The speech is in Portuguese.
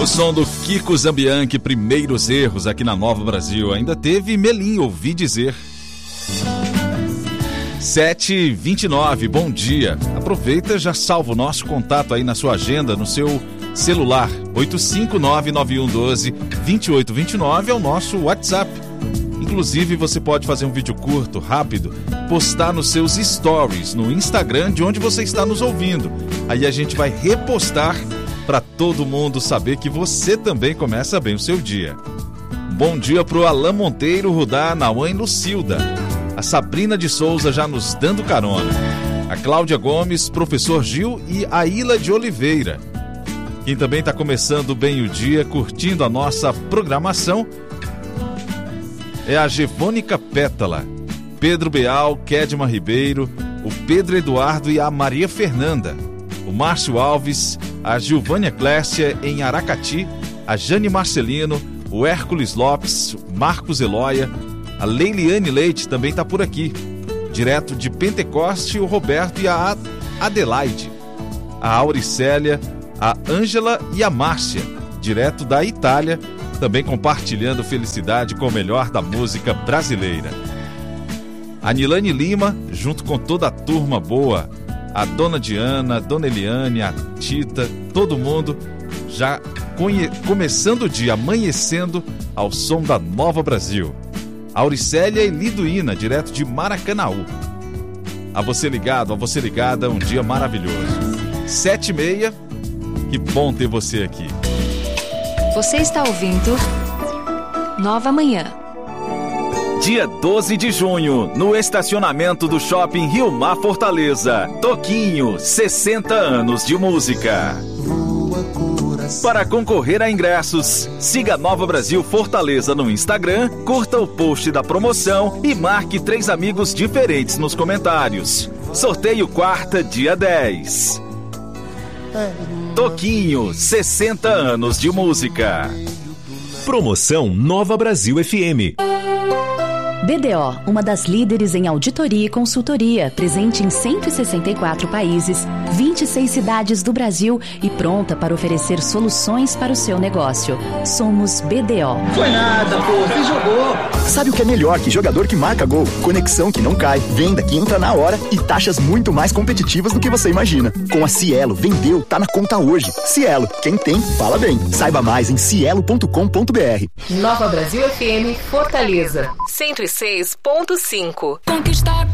O som do Kiko Zambianchi, Primeiros Erros, aqui na Nova Brasil. Ainda teve Melim, Ouvi Dizer. 7h29, bom dia. Aproveita, já salva o nosso contato aí na sua agenda, no seu celular. 859-9112-2829 é o nosso WhatsApp. Inclusive, você pode fazer um vídeo curto, rápido, postar nos seus stories no Instagram de onde você está nos ouvindo. Aí a gente vai repostar para todo mundo saber que você também começa bem o seu dia. Bom dia pro Alain Monteiro, Rudá, Nauã e Lucilda. A Sabrina de Souza já nos dando carona. A Cláudia Gomes, Professor Gil e a Ilha de Oliveira. Quem também está começando bem o dia, curtindo a nossa programação, é a Gevônica Pétala, Pedro Beal, Kedma Ribeiro, o Pedro Eduardo e a Maria Fernanda, o Márcio Alves, a Gilvânia Clécia em Aracati, a Jane Marcelino, o Hércules Lopes, Marcos Eloia, a Leiliane Leite também está por aqui, direto de Pentecoste, o Roberto e a Adelaide, a Auricélia, a Ângela e a Márcia, direto da Itália, também compartilhando felicidade com o melhor da música brasileira. A Nilane Lima, junto com toda a turma boa, a Dona Diana, a Dona Eliane, a Tita, todo mundo já começando o dia, amanhecendo ao som da Nova Brasil. A Auricélia e Liduína, direto de Maracanaú. A você ligado, a você ligada, um dia maravilhoso. 7h30, que bom ter você aqui. Você está ouvindo Nova Manhã. Dia 12 de junho, no estacionamento do Shopping Rio Mar Fortaleza. Toquinho, 60 anos de música. Para concorrer a ingressos, siga Nova Brasil Fortaleza no Instagram, curta o post da promoção e marque 3 amigos diferentes nos comentários. Sorteio quarta, dia 10. Toquinho, 60 anos de música. Promoção Nova Brasil FM. BDO, uma das líderes em auditoria e consultoria, presente em 164 países, 26 cidades do Brasil e pronta para oferecer soluções para o seu negócio. Somos BDO. Foi nada, pô, você jogou. Sabe o que é melhor que jogador que marca gol? Conexão que não cai, venda que entra na hora e taxas muito mais competitivas do que você imagina. Com a Cielo, vendeu, tá na conta hoje. Cielo, quem tem, fala bem. Saiba mais em cielo.com.br. Nova Brasil FM Fortaleza 106.5. Conquistar